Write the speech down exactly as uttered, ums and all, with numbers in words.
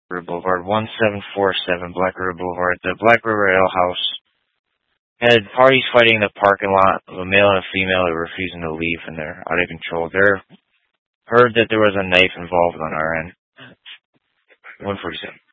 River Boulevard, one seven four seven Black River Boulevard. The Black River Ale House had parties fighting in the parking lot of a male and a female that were refusing to leave, and they're out of control. They heard that there was a knife involved on our end. one forty-seven.